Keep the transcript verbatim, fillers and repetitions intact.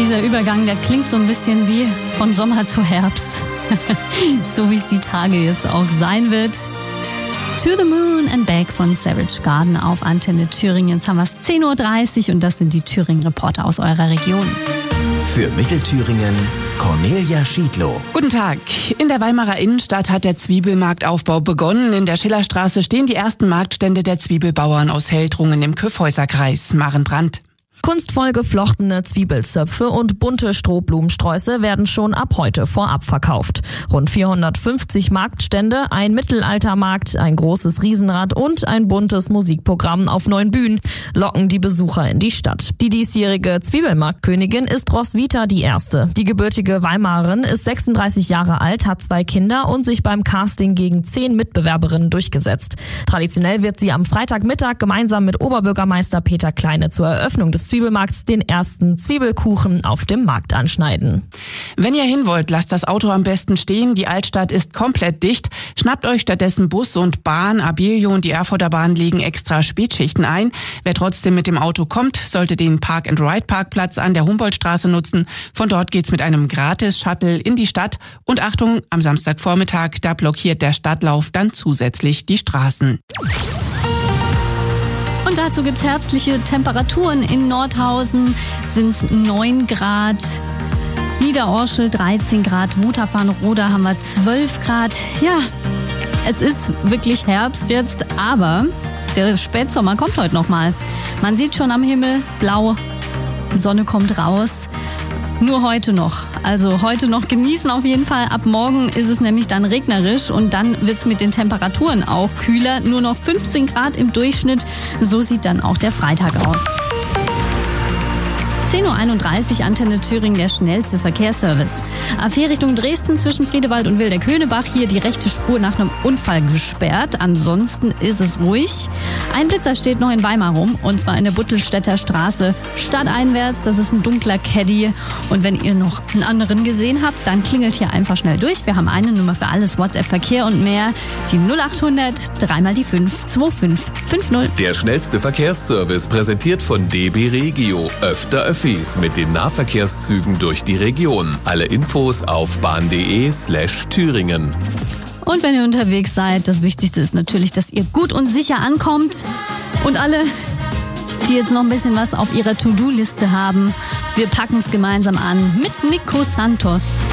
Dieser Übergang, der klingt so ein bisschen wie von Sommer zu Herbst. So wie es die Tage jetzt auch sein wird. To the Moon and Back von Savage Garden auf Antenne Thüringen. Jetzt haben wir es zehn Uhr dreißig und das sind die Thüringen-Reporter aus eurer Region. Für Mittelthüringen Cornelia Schiedlow. Guten Tag. In der Weimarer Innenstadt hat der Zwiebelmarktaufbau begonnen. In der Schillerstraße stehen die ersten Marktstände der Zwiebelbauern aus Heldrungen im Kyffhäuserkreis. Maren Brandt. Kunstvoll geflochtene Zwiebelzöpfe und bunte Strohblumensträuße werden schon ab heute vorab verkauft. Rund vierhundertfünfzig Marktstände, ein Mittelaltermarkt, ein großes Riesenrad und ein buntes Musikprogramm auf neun Bühnen locken die Besucher in die Stadt. Die diesjährige Zwiebelmarktkönigin ist Roswitha die Erste. Die gebürtige Weimarerin ist sechsunddreißig Jahre alt, hat zwei Kinder und sich beim Casting gegen zehn Mitbewerberinnen durchgesetzt. Traditionell wird sie am Freitagmittag gemeinsam mit Oberbürgermeister Peter Kleine zur Eröffnung des Zwiebelmarkts den ersten Zwiebelkuchen auf dem Markt anschneiden. Wenn ihr hin wollt, lasst das Auto am besten stehen. Die Altstadt ist komplett dicht. Schnappt euch stattdessen Bus und Bahn. Abilio und die Erfurter Bahn legen extra Spätschichten ein. Wer trotzdem mit dem Auto kommt, sollte den Park-and-Ride-Parkplatz an der Humboldtstraße nutzen. Von dort geht's mit einem Gratis-Shuttle in die Stadt. Und Achtung, am Samstagvormittag, da blockiert der Stadtlauf dann zusätzlich die Straßen. Und dazu gibt's herbstliche Temperaturen. In Nordhausen sind's neun Grad, Niederorschel dreizehn Grad, Mutterfahrenroda haben wir zwölf Grad. Ja, es ist wirklich Herbst jetzt, aber der Spätsommer kommt heute noch mal. Man sieht schon am Himmel blau, Sonne kommt raus. Nur heute noch. Also heute noch genießen auf jeden Fall. Ab morgen ist es nämlich dann regnerisch und dann wird's mit den Temperaturen auch kühler. Nur noch fünfzehn Grad im Durchschnitt. So sieht dann auch der Freitag aus. zehn Uhr einunddreißig, Antenne Thüringen, der schnellste Verkehrsservice. A vier Richtung Dresden zwischen Friedewald und Wildeck-Höhnebach. Hier die rechte Spur nach einem Unfall gesperrt. Ansonsten ist es ruhig. Ein Blitzer steht noch in Weimar rum und zwar in der Buttelstädter Straße stadteinwärts. Das ist ein dunkler Caddy. Und wenn ihr noch einen anderen gesehen habt, dann klingelt hier einfach schnell durch. Wir haben eine Nummer für alles, WhatsApp, Verkehr und mehr. Die null achthundert, dreimal die fünf, zwei fünf fünf null. Der schnellste Verkehrsservice präsentiert von D B Regio. Öfter Öffis mit den Nahverkehrszügen durch die Region. Alle Infos auf bahn.de slash Thüringen. Und wenn ihr unterwegs seid, das Wichtigste ist natürlich, dass ihr gut und sicher ankommt. Und alle, die jetzt noch ein bisschen was auf ihrer To-Do-Liste haben, wir packen es gemeinsam an mit Nico Santos.